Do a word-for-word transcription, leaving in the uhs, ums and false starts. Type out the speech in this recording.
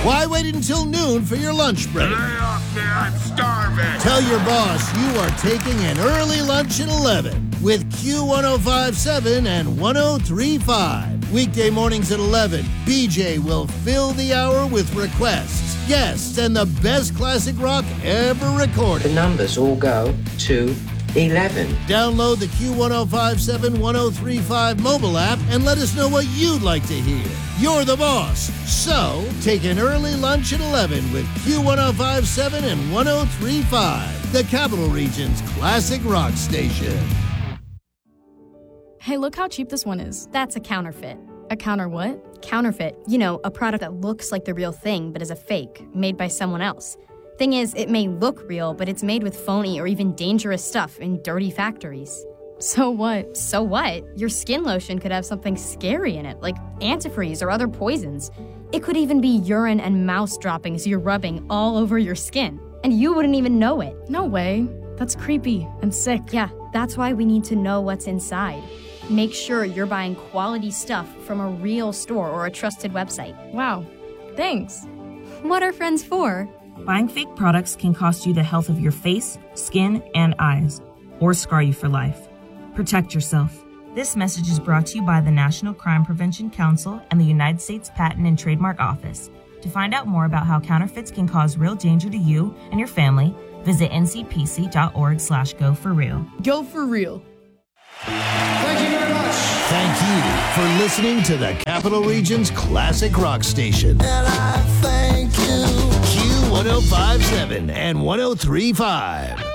Why wait until noon for your lunch break? Lay off me, I'm starving. Tell your boss you are taking an early lunch at eleven with Q one oh five point seven and one oh three point five. Weekday mornings at eleven, B J will fill the hour with requests, guests, and the best classic rock ever recorded. The numbers all go to eleven. Download the Q one oh five point seven, one oh three point five mobile app and let us know what you'd like to hear. You're the boss, so take an early lunch at eleven with Q one oh five point seven and one oh three point five, the Capital Region's classic rock station. Hey, look how cheap this one is. That's a counterfeit. A counter what? Counterfeit. You know, a product that looks like the real thing but is a fake, made by someone else. Thing is, it may look real, but it's made with phony or even dangerous stuff in dirty factories. So what? So what? Your skin lotion could have something scary in it, like antifreeze or other poisons. It could even be urine and mouse droppings you're rubbing all over your skin, and you wouldn't even know it. No way. That's creepy and sick. Yeah, that's why we need to know what's inside. Make sure you're buying quality stuff from a real store or a trusted website. Wow. Thanks. What are friends for? Buying fake products can cost you the health of your face, skin, and eyes, or scar you for life. Protect yourself. This message is brought to you by the National Crime Prevention Council and the United States Patent and Trademark Office. To find out more about how counterfeits can cause real danger to you and your family, visit n c p c dot org slash go for real. Go for real. Thank you very much. Thank you for listening to the Capital Region's classic rock station. And I thank you. Q one oh five point seven and one oh three point five.